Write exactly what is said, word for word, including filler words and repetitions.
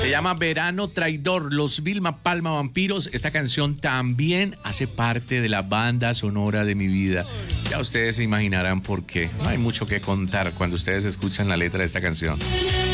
Se llama Verano Traidor, Los Vilma Palma Vampiros. Esta canción también hace parte de la banda sonora de mi vida. Ya ustedes se imaginarán por qué. No hay mucho que contar cuando ustedes escuchan la letra de esta canción.